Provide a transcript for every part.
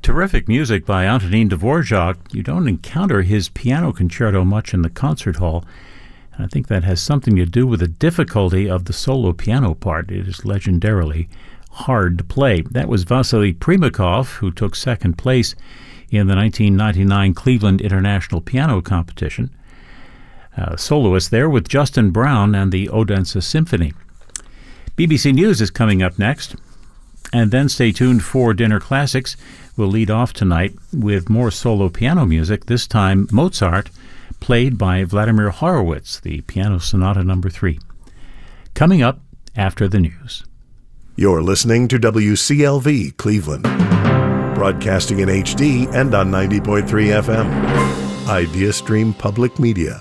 Terrific music by Antonin Dvorak. You don't encounter his piano concerto much in the concert hall. And I think that has something to do with the difficulty of the solo piano part. It is legendarily hard to play. That was Vasily Primakov, who took second place in the 1999 Cleveland International Piano Competition. Soloist there with Justin Brown and the Odense Symphony. BBC News is coming up next. And then stay tuned for Dinner Classics. We'll lead off tonight with more solo piano music, this time Mozart, played by Vladimir Horowitz, the Piano Sonata No. 3. Coming up after the news. You're listening to WCLV Cleveland, broadcasting in HD and on 90.3 FM. IdeaStream Public Media.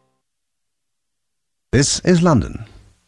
This is London.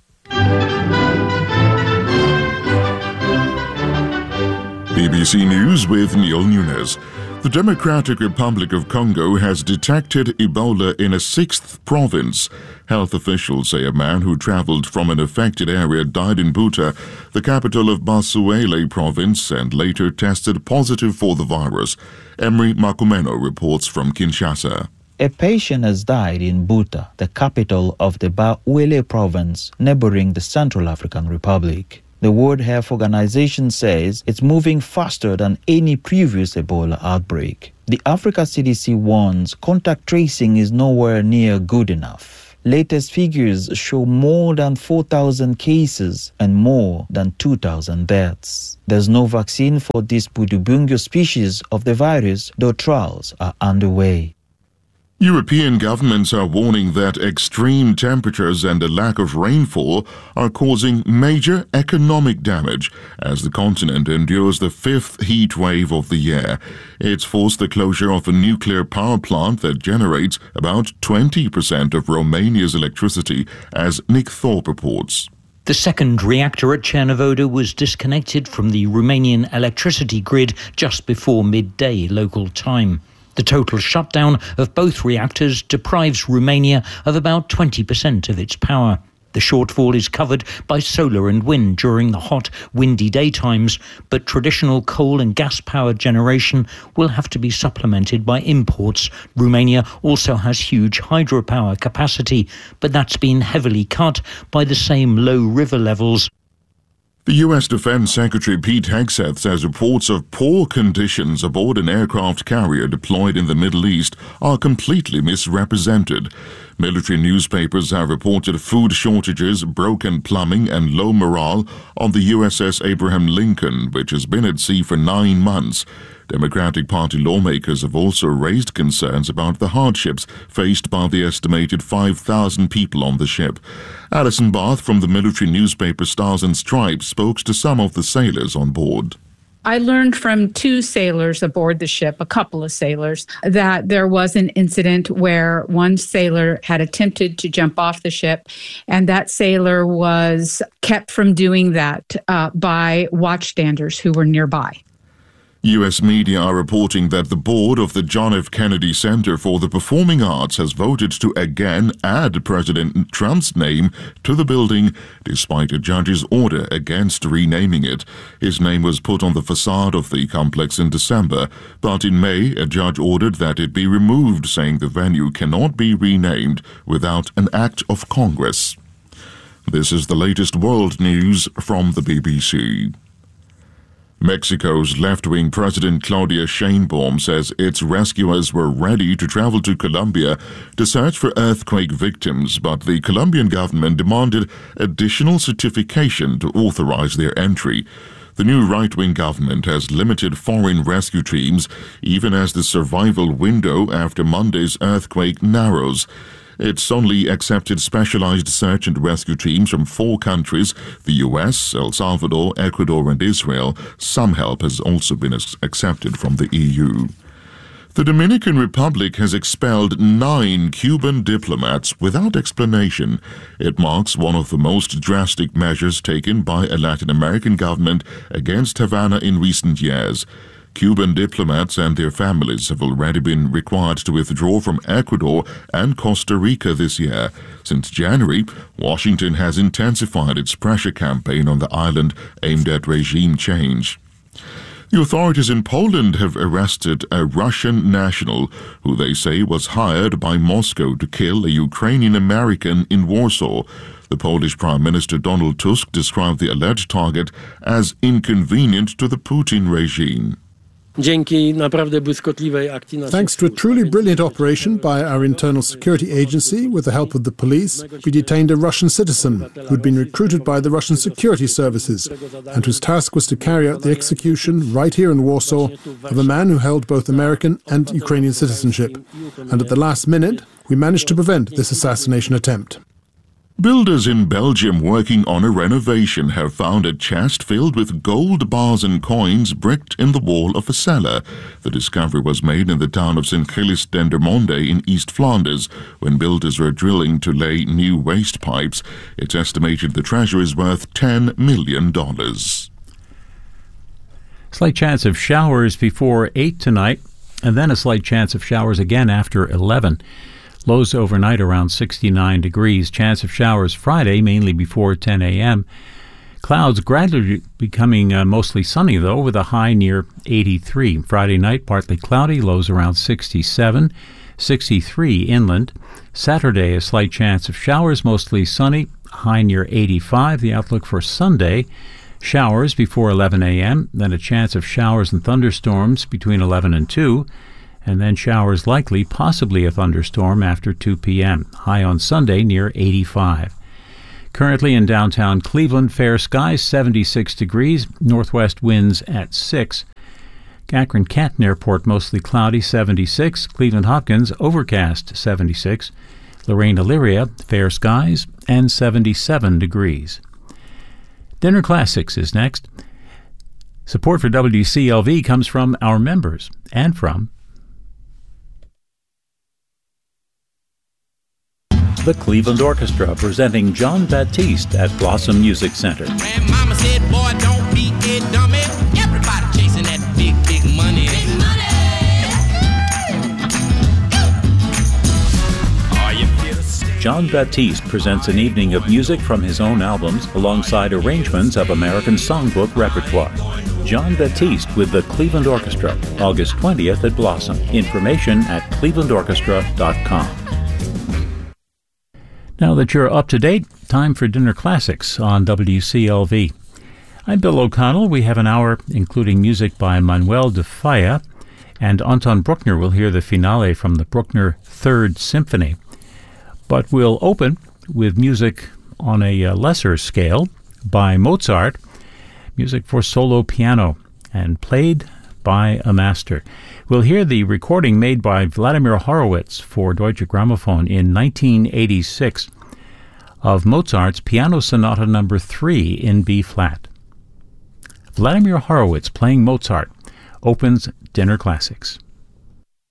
BBC News with Neil Nunes. The Democratic Republic of Congo has detected Ebola in a sixth province. Health officials say a man who travelled from an affected area died in Buta, the capital of Basuele province, and later tested positive for the virus. Emery Makumeno reports from Kinshasa. A patient has died in Buta, the capital of the Basuele province, neighboring the Central African Republic. The World Health Organization says it's moving faster than any previous Ebola outbreak. The Africa CDC warns contact tracing is nowhere near good enough. Latest figures show more than 4,000 cases and more than 2,000 deaths. There's no vaccine for this Budibungo species of the virus, though trials are underway. European governments are warning that extreme temperatures and a lack of rainfall are causing major economic damage as the continent endures the fifth heat wave of the year. It's forced the closure of a nuclear power plant that generates about 20% of Romania's electricity, as Nick Thorpe reports. The second reactor at Cernavodă was disconnected from the Romanian electricity grid just before midday local time. The total shutdown of both reactors deprives Romania of about 20% of its power. The shortfall is covered by solar and wind during the hot, windy daytimes, but traditional coal and gas power generation will have to be supplemented by imports. Romania also has huge hydropower capacity, but that's been heavily cut by the same low river levels. The U.S. Defense Secretary Pete Hegseth says reports of poor conditions aboard an aircraft carrier deployed in the Middle East are completely misrepresented. Military newspapers have reported food shortages, broken plumbing, and low morale on the USS Abraham Lincoln, which has been at sea for 9 months. Democratic Party lawmakers have also raised concerns about the hardships faced by the estimated 5,000 people on the ship. Alison Barth from the military newspaper Stars and Stripes spoke to some of the sailors on board. I learned from 2 sailors aboard the ship, a couple of sailors, that there was an incident where one sailor had attempted to jump off the ship, and that sailor was kept from doing that by watchstanders who were nearby. U.S. media are reporting that the board of the John F. Kennedy Center for the Performing Arts has voted to again add President Trump's name to the building, despite a judge's order against renaming it. His name was put on the facade of the complex in December, but in May, a judge ordered that it be removed, saying the venue cannot be renamed without an act of Congress. This is the latest world news from the BBC. Mexico's left-wing President Claudia Sheinbaum says its rescuers were ready to travel to Colombia to search for earthquake victims, but the Colombian government demanded additional certification to authorize their entry. The new right-wing government has limited foreign rescue teams, even as the survival window after Monday's earthquake narrows. It's only accepted specialized search and rescue teams from 4 countries, the US, El Salvador, Ecuador and Israel. Some help has also been accepted from the EU. The Dominican Republic has expelled 9 Cuban diplomats without explanation. It marks one of the most drastic measures taken by a Latin American government against Havana in recent years. Cuban diplomats and their families have already been required to withdraw from Ecuador and Costa Rica this year. Since January, Washington has intensified its pressure campaign on the island aimed at regime change. The authorities in Poland have arrested a Russian national who they say was hired by Moscow to kill a Ukrainian American in Warsaw. The Polish Prime Minister Donald Tusk described the alleged target as inconvenient to the Putin regime. Thanks to a truly brilliant operation by our internal security agency with the help of the police, we detained a Russian citizen who'd been recruited by the Russian security services and whose task was to carry out the execution right here in Warsaw of a man who held both American and Ukrainian citizenship. And at the last minute, we managed to prevent this assassination attempt. Builders in Belgium working on a renovation have found a chest filled with gold bars and coins bricked in the wall of a cellar. The discovery was made in the town of Sint-Gilles-Dendermonde in East Flanders when builders were drilling to lay new waste pipes. It's estimated the treasure is worth $10 million. Slight chance of showers before 8 tonight, and then a slight chance of showers again after 11. Lows overnight around 69 degrees. Chance of showers Friday, mainly before 10 a.m. Clouds gradually becoming mostly sunny, though, with a high near 83. Friday night, partly cloudy, lows around 67, 63 inland. Saturday, a slight chance of showers, mostly sunny, high near 85. The outlook for Sunday, showers before 11 a.m., then a chance of showers and thunderstorms between 11 and 2. And then showers likely, possibly a thunderstorm after 2 p.m. High on Sunday near 85. Currently in downtown Cleveland, fair skies, 76 degrees, northwest winds at 6. Akron-Canton Airport mostly cloudy, 76. Cleveland-Hopkins overcast, 76. Lorraine-Elyria, fair skies, and 77 degrees. Dinner Classics is next. Support for WCLV comes from our members and from the Cleveland Orchestra, presenting John Baptiste at Blossom Music Center. Grandmama said, boy, don't be a dummy. Everybody chasing that big, big money. Big money! John Baptiste presents an evening of music from his own albums alongside arrangements of American songbook repertoire. John Baptiste with the Cleveland Orchestra, August 20th at Blossom. Information at clevelandorchestra.com. Now that you're up to date, time for Dinner Classics on WCLV. I'm Bill O'Connell. We have an hour including music by Manuel de Falla, and Anton Bruckner will hear the finale from the Bruckner Third Symphony. But we'll open with music on a lesser scale by Mozart, music for solo piano, and played by a master. We'll hear the recording made by Vladimir Horowitz for Deutsche Grammophon in 1986 of Mozart's Piano Sonata No. 3 in B-flat. Vladimir Horowitz playing Mozart opens Dinner Classics.